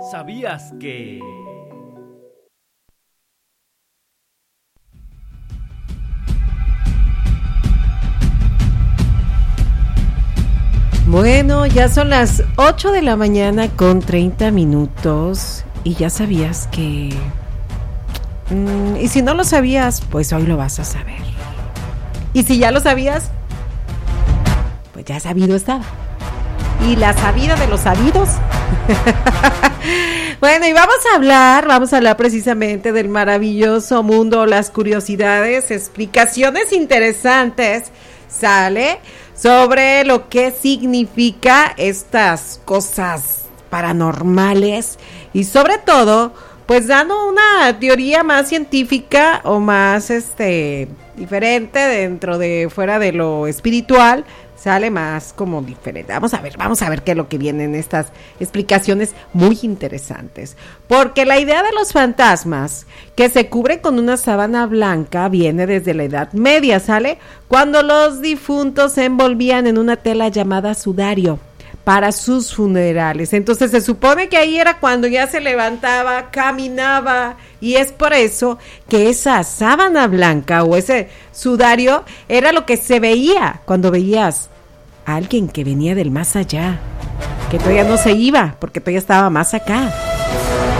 ¿Sabías que...? Bueno, ya son las 8 de la mañana con 30 minutos y ya sabías que... y si no lo sabías, pues hoy lo vas a saber. Y si ya lo sabías, pues ya sabido estaba. Y la sabida de los sabidos. Bueno, y vamos a hablar precisamente del maravilloso mundo, las curiosidades, explicaciones interesantes, ¿sale? Sobre lo que significa estas cosas paranormales y sobre todo, pues dando una teoría más científica o más diferente dentro de fuera de lo espiritual, sale más como diferente. Vamos a ver qué es lo que vienen estas explicaciones muy interesantes. Porque la idea de los fantasmas que se cubren con una sábana blanca viene desde la Edad Media, ¿sale? Cuando los difuntos se envolvían en una tela llamada sudario para sus funerales. Entonces se supone que ahí era cuando ya se levantaba, caminaba, y es por eso que esa sábana blanca o ese sudario era lo que se veía cuando veías a alguien que venía del más allá, que todavía no se iba, porque todavía estaba más acá.